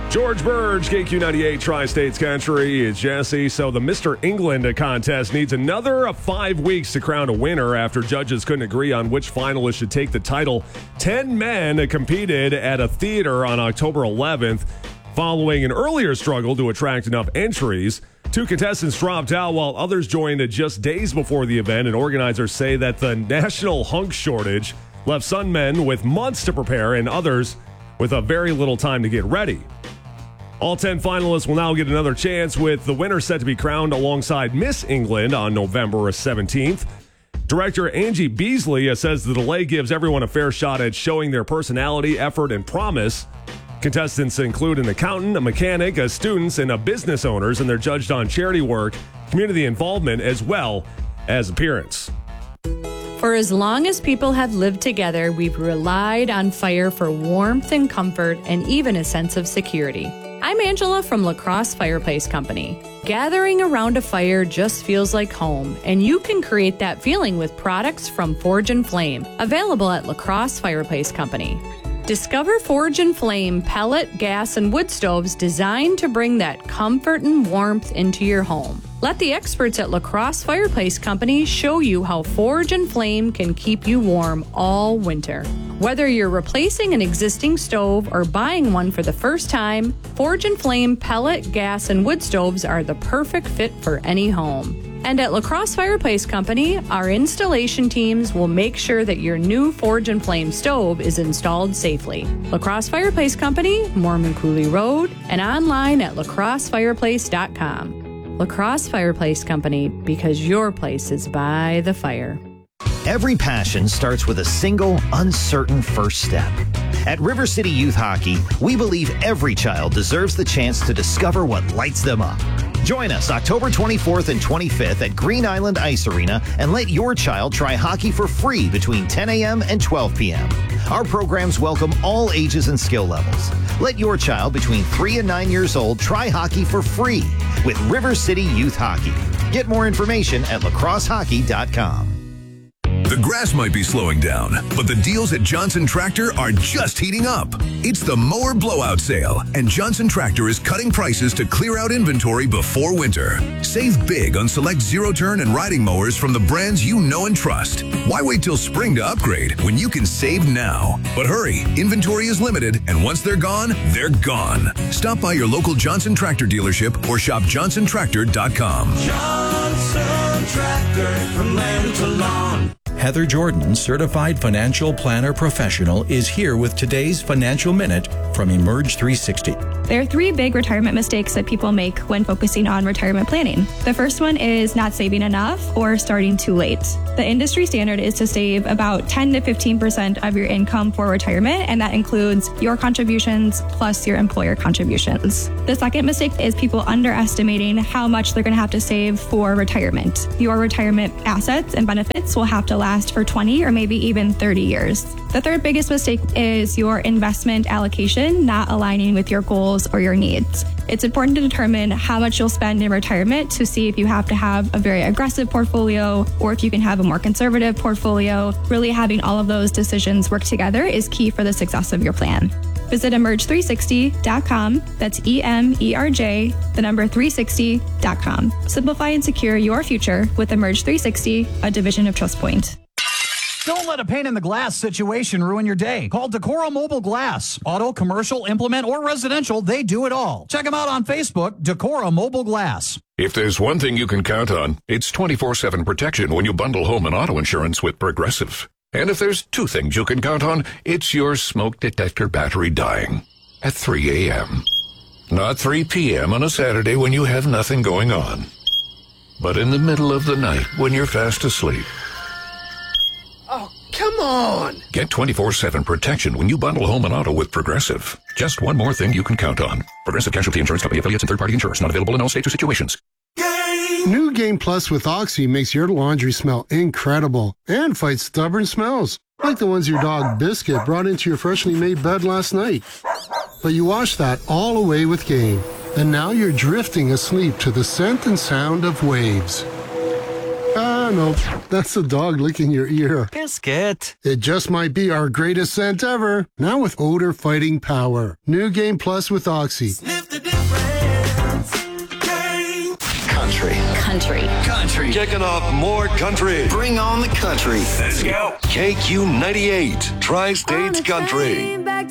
George Burge, KQ98 Tri-States Country. It's Jesse. So the Mr. England contest needs another 5 weeks to crown a winner after judges couldn't agree on which finalist should take the title. 10 men competed at a theater on October 11th following an earlier struggle to attract enough entries. 2 contestants dropped out while others joined just days before the event, and organizers say that the national hunk shortage left some men with months to prepare and others with a very little time to get ready. All 10 finalists will now get another chance, with the winner set to be crowned alongside Miss England on November 17th. Director Angie Beasley says the delay gives everyone a fair shot at showing their personality, effort, and promise. Contestants include an accountant, a mechanic, students, and business owners, and they're judged on charity work, community involvement, as well as appearance. For as long as people have lived together, we've relied on fire for warmth and comfort and even a sense of security. I'm Angela from La Crosse Fireplace Company. Gathering around a fire just feels like home, and you can create that feeling with products from Forge and Flame, available at La Crosse Fireplace Company. Discover Forge and Flame pellet, gas, and wood stoves designed to bring that comfort and warmth into your home. Let the experts at La Crosse Fireplace Company show you how Forge and Flame can keep you warm all winter. Whether you're replacing an existing stove or buying one for the first time, Forge and Flame pellet, gas, and wood stoves are the perfect fit for any home. And at La Crosse Fireplace Company, our installation teams will make sure that your new Forge and Flame stove is installed safely. La Crosse Fireplace Company, Mormon Cooley Road, and online at lacrossefireplace.com. La Crosse Fireplace Company, because your place is by the fire. Every passion starts with a single, uncertain first step. At River City Youth Hockey, we believe every child deserves the chance to discover what lights them up. Join us October 24th and 25th at Green Island Ice Arena and let your child try hockey for free between 10 a.m. and 12 p.m. Our programs welcome all ages and skill levels. Let your child between 3 and 9 years old try hockey for free with River City Youth Hockey. Get more information at lacrossehockey.com. The grass might be slowing down, but the deals at Johnson Tractor are just heating up. It's the mower blowout sale, and Johnson Tractor is cutting prices to clear out inventory before winter. Save big on select zero-turn and riding mowers from the brands you know and trust. Why wait till spring to upgrade when you can save now? But hurry, inventory is limited, and once they're gone, they're gone. Stop by your local Johnson Tractor dealership or shop johnsontractor.com. Johnson Tractor, from land to lawn. Heather Jordan, Certified Financial Planner Professional, is here with today's Financial Minute from Emerge 360. There are 3 big retirement mistakes that people make when focusing on retirement planning. The first one is not saving enough or starting too late. The industry standard is to save about 10 to 15% of your income for retirement, and that includes your contributions plus your employer contributions. The second mistake is people underestimating how much they're going to have to save for retirement. Your retirement assets and benefits will have to last for 20 or maybe even 30 years. The third biggest mistake is your investment allocation not aligning with your goals or your needs. It's important to determine how much you'll spend in retirement to see if you have to have a very aggressive portfolio or if you can have a more conservative portfolio. Really having all of those decisions work together is key for the success of your plan. Visit emerge360.com. That's EMERJ, the number 360.com. Simplify and secure your future with Emerge 360, a division of TrustPoint. Don't let a pane in the glass situation ruin your day. Call Decora Mobile Glass. Auto, commercial, implement, or residential, they do it all. Check them out on Facebook, Decora Mobile Glass. If there's one thing you can count on, it's 24/7 protection when you bundle home and auto insurance with Progressive. And if there's 2 things you can count on, it's your smoke detector battery dying at 3 a.m. Not 3 p.m. on a Saturday when you have nothing going on, but in the middle of the night when you're fast asleep. Oh, come on! Get 24/7 protection when you bundle home and auto with Progressive. Just one more thing you can count on. Progressive Casualty Insurance Company, affiliates, and third-party insurers. Not available in all states or situations. New Game Plus with Oxy makes your laundry smell incredible and fights stubborn smells, like the ones your dog Biscuit brought into your freshly made bed last night. But you washed that all away with Game, and now you're drifting asleep to the scent and sound of waves. No, that's the dog licking your ear. Biscuit. It just might be our greatest scent ever. Now with odor fighting power. New Game Plus with Oxy. Sniff the difference. Game. Country. Kicking off more country. Bring on the country. Let's go. KQ 98, Tri-States Country.